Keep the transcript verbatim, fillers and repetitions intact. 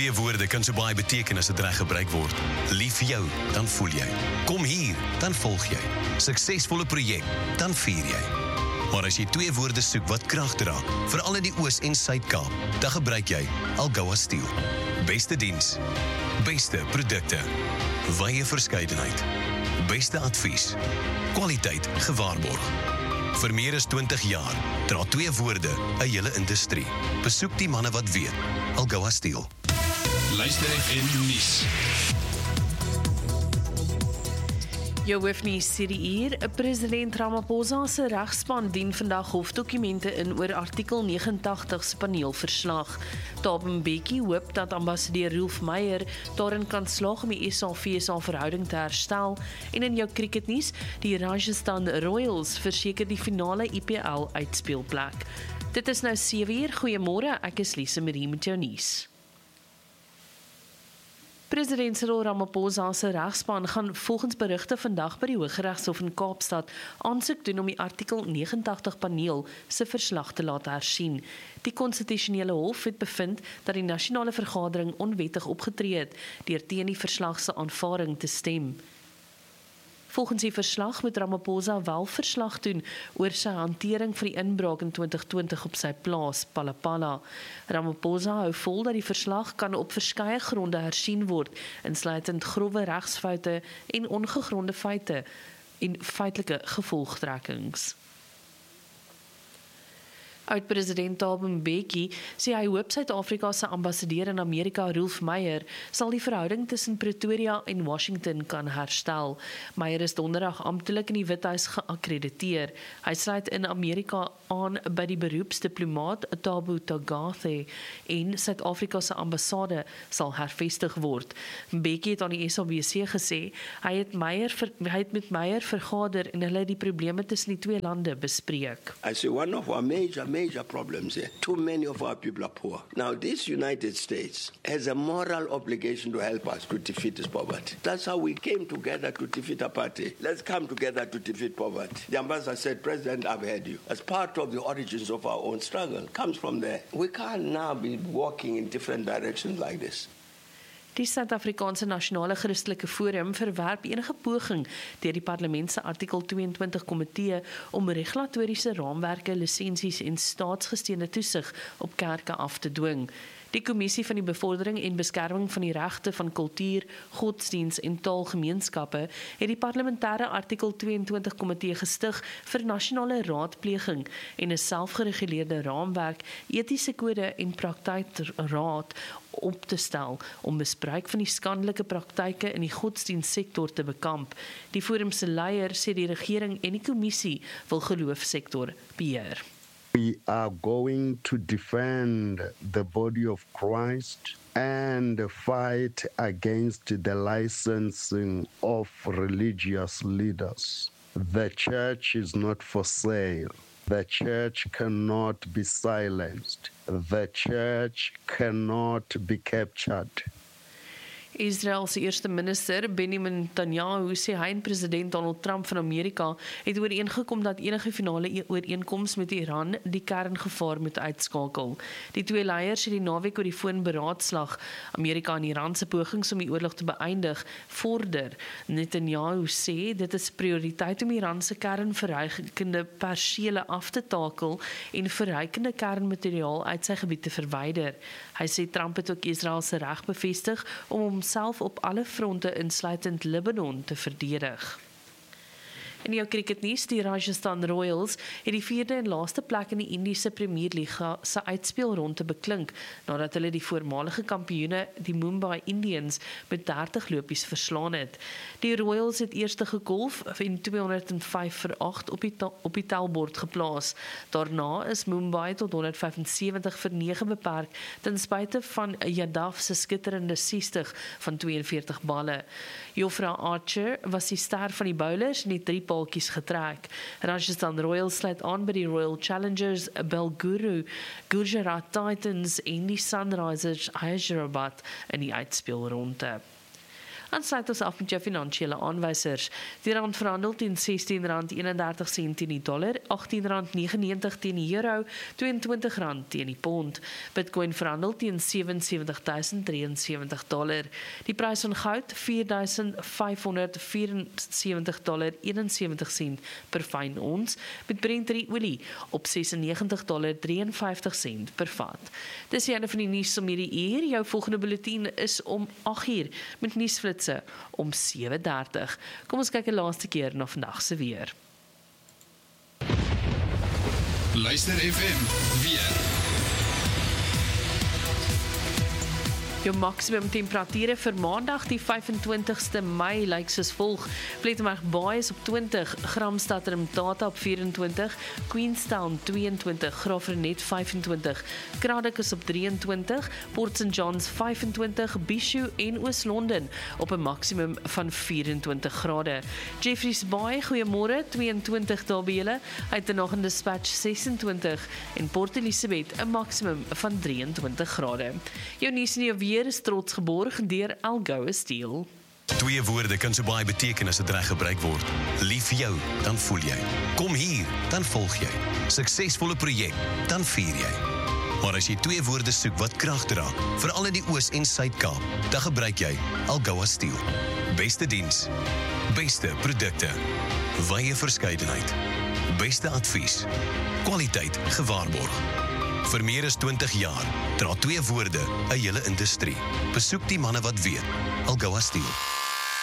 Twee woorde kan so baie beteken as dit reg gebruik word. Lief vir jou, dan voel jy. Kom hier, dan volg jy. Suksesvolle projek, dan vier jy. Maar as jy twee woorde soek wat krag dra, veral in die Oos- en Suid-Kaap, dan gebruik jy Algoa Steel. Beste diens, beste produkte, wye verskeidenheid, beste advies, kwaliteit gewaarborg. Vir meer as twintig jaar dra twee woorde 'n hele industrie. Besoek die manne wat weet. Algoa Steel. Luister en nuus. Jou hoofnuus hierdie uur, president Ramaphosa se regspan dien vandag hofdokumente in oor artikel nege en agt se paneelverslag. Thabo Mbeki hoop dat ambassadeur Rolf Meyer daarin kan slaag om die S A V S A verhouding te herstel. En in jou cricketnuus, die Rajasthan Royals verseker die finale I P L uitspeelplek. Dit is nou sewe uur, goeiemôre, ek is Lise Marie met jou nuus. President Cyril Ramaphosa se regspan gaan volgens berigte vandag by die Hooggeregshof in Kaapstad aansoek doen om die artikel nege en agt paneel se verslag te laat hersien. Die konstitusionele hof het bevind dat die nasionale vergadering onwettig opgetree het deur teen die verslag se aanvaarding te stem. Volgens die verslag moet Ramaphosa wel verslag doen oor sy hantering van die inbraak in twintig twintig op sy plaas, Palapala. Ramaphosa hou vol dat die verslag kan op verskeie gronde hersien word, insluitend grove regsfoute en ongegronde feite en feitelike gevolgtrekkings. Oud-president Thabo Mbeki sê hy hoop Suid-Afrika se ambassadeur in Amerika, Rolf Meyer, sal die verhouding tussen Pretoria en Washington kan herstel. Meyer is donderdag amptelik in die Withuis geakkrediteer. Hy sluit in Amerika aan by die beroepsdiplomaat Thabo Tagathe en Suid-Afrika se ambassade sal hervestig word. Mbeki het aan die S A B C gesê hy het, Meyer, hy het met Meyer vergader en hulle die probleme tussen die twee lande bespreek. I say one of our major major problems here. Too many of our people are poor. Now, this United States has a moral obligation to help us to defeat this poverty. That's how we came together to defeat apartheid. Let's come together to defeat poverty. The ambassador said, President, I've heard you. As part of the origins of our own struggle, comes from there. We can't now be walking in different directions like this. Die Suid-Afrikaanse Nasionale Christelike Forum verwerp enige poging deur die parlement se artikel twee en twintig komitee om regulatoriese raamwerke, lisensies en staatsgesteunde toesig op kerke af te dwing. Die Kommissie van die Bevordering en Beskerming van die Regte van Kultuur, Godsdiens en Taalgemeenskappe het die parlementêre artikel twee en twintig komitee gestig vir nasionale raadpleging en 'n selfgereguleerde raamwerk, etiese kode en praktykraad op te stel om misbruik van die skandelike praktyke in die godsdienstsektor te bekamp. Die forum se leier sê die regering en die kommissie wil geloofsektor beheer. We are going to defend the body of Christ and fight against the licensing of religious leaders. The church is not for sale. The church cannot be silenced. The church cannot be captured. Israel se eerste minister Benjamin Netanyahu sê hy en president Donald Trump van Amerika het ooreengekom dat enige finale ooreenkoms met Iran die kerngevaar moet uitskakel. Die twee leiers het die naweek oor die foon beraadslag. Amerika en Iran se pogings om die oorlog te beëindig vorder. Netanyahu sê dit is prioriteit om Iran se kernverrykende persele af te takel en verrykende kernmateriaal uit sy gebied te verwyder. Hy sê Trump het ook Israel se reg bevestig om homself op alle fronte insluitend Libanon te verdedig. In jou cricketnuus, die Rajasthan Royals het die vierde en laaste plek in die Indiese Premier Liga se uitspelronde beklink, nadat hulle die voormalige kampioene, die Mumbai Indians, met dertig lopies verslaan het. Die Royals het eerste gegolf en tweehonderd vyf vir agt op die, op die telbord geplaas. Daarna is Mumbai tot honderd vyf en sewentig vir nege beperk, ten spyte van Yadav se skitterende sestig van twee en veertig balle. Jofra Archer was die ster van die bowlers en die drie paaltjies getrek. Rajasthan Royals sluit aan by die Royal Challengers, Belguru, Gujarat Titans en die Sunrisers Hyderabad in die uitspelronde. Dan sluit ons af met jou finansiële aanwysers. Die rand verhandel teen sestien rand eenendertig sent teen die dollar, agttien rand negenennegentig teen die euro, tweeëntwintig rand teen die pond. Bitcoin verhandel teen sewe en sewenzig duisend drieënsewentig dollar. Die prys van goud vier duisend vyfhonderd vierensewentig dollar eenensewentig sent per fyn ons, met Brent olie op negentig dollar drieënvyftig sent per vat. Dis die einde van die nuus om hierdie uur. Jou volgende bulletin is om agt uur met nuusflitse om sewe dertig. Kom ons kyk 'n laaste keer na vandag se weer. Luister F M weer. Jou maksimum temperature vir maandag die vyfentwintigste Mei lyk soos volg. Plettenberg Baai is op twintig, Gramstad en Mtata op vyfentwintig, Queenstown tweeëntwintig, Graafrenet vyfentwintig, Kraddock is op drieëntwintig, Port Saint Johns vyfentwintig, Bishu en Oos-London op 'n maksimum van vyfentwintig grade. Jeffreys Bay, goeiemôre, tweeëntwintig daar by julle, Uitenhage Dispatch sesentwintig en Port Elizabeth 'n maksimum van drieëntwintig grade. Jou nuus in jou weer is trots geborg deur Algoa Steel. Twee woorde kan so baie beteken as dit reg gebruik word. Lief vir jou, dan voel jy. Kom hier, dan volg jy. Suksesvolle projek, dan vier jy. Maar as jy twee woorde soek wat krag dra, veral in die Oos- en Suid-Kaap, dan gebruik jy Algoa Steel. Beste diens, beste produkte, wye verskeidenheid, beste advies, kwaliteit gewaarborg. Vir meer as twintig jaar dra twee woorde 'n hele industrie. Besoek die manne wat weet. Algoa Steel.